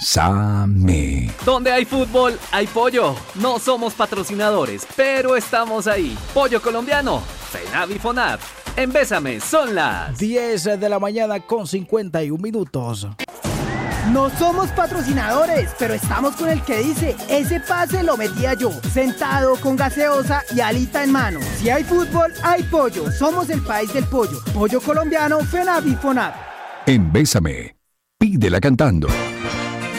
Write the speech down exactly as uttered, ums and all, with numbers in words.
Bésame. Donde hay fútbol, hay pollo. No somos patrocinadores, pero estamos ahí. Pollo colombiano, FENAVI FONAV. En Bésame son las diez de la mañana con cincuenta y un minutos. No somos patrocinadores, pero estamos con el que dice, ese pase lo metía yo, sentado con gaseosa y alita en mano. Si hay fútbol, hay pollo. Somos el país del pollo. Pollo colombiano, FENAVI FONAV. En Bésame, pídela cantando.